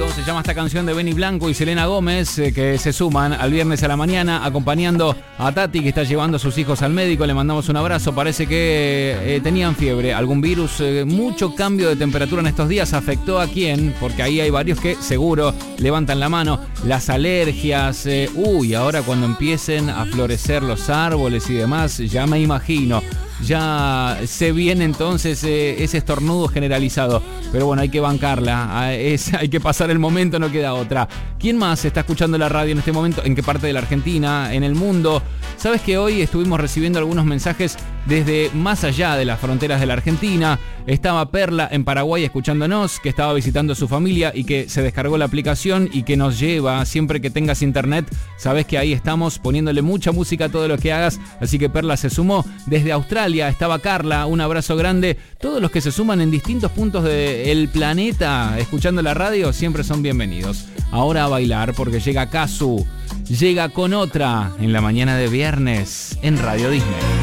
conmigo. Se llama esta canción de Benny Blanco y Selena Gómez, que se suman al viernes a la mañana acompañando a Tati, que está llevando a sus hijos al médico. Le mandamos un abrazo. Parece que tenían fiebre, algún virus. Mucho cambio de temperatura en estos días. ¿Afectó a quién? Porque ahí hay varios que seguro levantan la mano. Las alergias. Ahora cuando empiecen a florecer los árboles y demás, ya me imagino. Ya se viene entonces ese estornudo generalizado. Pero bueno, hay que bancarla. Hay que pasar el momento, no queda otra. ¿Quién más está escuchando la radio en este momento? ¿En qué parte de la Argentina? ¿En el mundo? ¿Sabes que hoy estuvimos recibiendo algunos mensajes desde más allá de las fronteras de la Argentina? Estaba Perla en Paraguay escuchándonos, que estaba visitando a su familia y que se descargó la aplicación y que nos lleva siempre que tengas internet. Sabes que ahí estamos poniéndole mucha música a todo lo que hagas. Así que Perla se sumó. Desde Australia estaba Carla, un abrazo grande. Todos los que se suman en distintos puntos del planeta escuchando la radio siempre son bienvenidos. Ahora a bailar porque llega Kazu. Llega con otra en la mañana de viernes en Radio Disney.